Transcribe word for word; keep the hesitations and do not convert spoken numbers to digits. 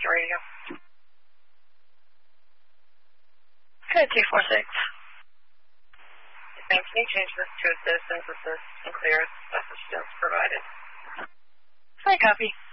Boston Radio. Okay, two four six. Ma'am, can you change this to a citizen's assist and clear as message provided? I copy.